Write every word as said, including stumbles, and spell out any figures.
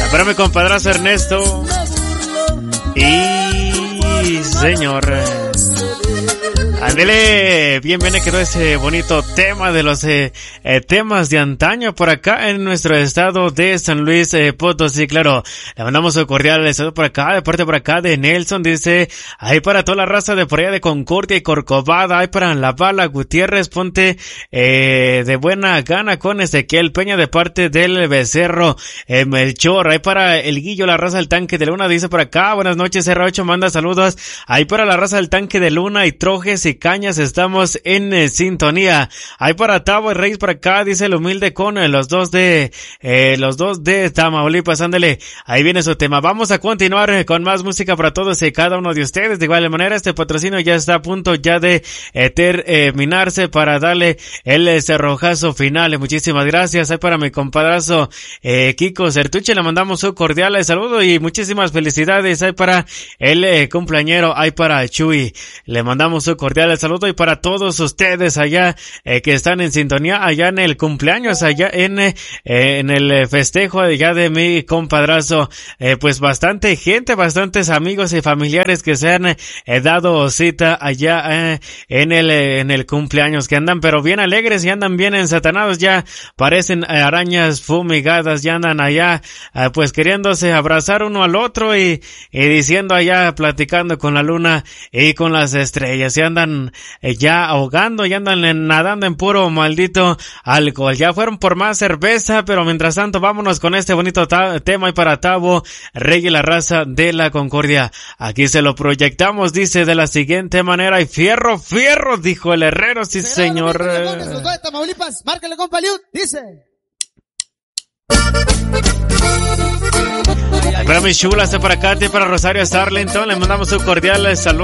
Para mi compadrazo Ernesto. Y señor, ándele, bienvenido quedó ese bonito tema de los eh, eh, temas de antaño por acá en nuestro estado de San Luis eh, Potosí. Claro, le mandamos un cordial saludo por acá, de parte por acá de Nelson, dice, ahí para toda la raza de por allá de Concordia y Corcovada, ahí para La Bala, Gutiérrez, ponte eh, de buena gana con Ezequiel Peña de parte del Becerro eh, Melchor, ahí para el Guillo, la raza del Tanque de Luna, dice por acá, buenas noches, R ocho manda saludos, ahí para la raza del Tanque de Luna y Trojes y Cañas, estamos en eh, sintonía. Ahí para Tavo y Reyes por acá, dice el humilde con eh, los dos de, eh, los dos de Tamaulipas, ándale, ahí viene su tema. Vamos a continuar eh, con más música para todos y cada uno de ustedes. De igual manera, este patrocinio ya está a punto ya de eh, terminarse para darle el eh, cerrojazo final. Muchísimas gracias. Ahí para mi compadrazo eh, Kiko Certuche, le mandamos un cordial eh, saludo y muchísimas felicidades. Ahí para el eh, cumpleañero, ahí para Chuy, le mandamos un cordial el saludo y para todos ustedes allá eh, que están en sintonía allá en el cumpleaños, allá en eh, en el festejo allá de mi compadrazo, eh, pues bastante gente, bastantes amigos y familiares que se han eh, dado cita allá eh, en el eh, en el cumpleaños, que andan pero bien alegres y andan bien ensatanados, ya parecen eh, arañas fumigadas, ya andan allá eh, pues queriéndose abrazar uno al otro y, y diciendo allá, platicando con la luna y con las estrellas, y andan eh, ya ahogando, ya andan en, nadando en puro maldito alcohol. Ya fueron por más cerveza, pero mientras tanto vámonos con este bonito ta- tema y para Tavo, Rey y la raza de la Concordia. Aquí se lo proyectamos, dice de la siguiente manera, y fierro, fierro, dijo el herrero, sí señor. De Tamaulipas, márcale compa Liud, dice. Para mis chulas, para Katy, para Rosario Starlington, le mandamos un cordial saludo.